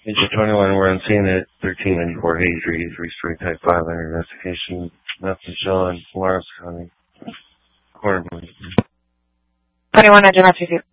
Agent 21, we're on scene at 1394 Hayes Street, Type 5 under investigation. Nothing showing Lawrence County. Corner, please. 21 Agent 2.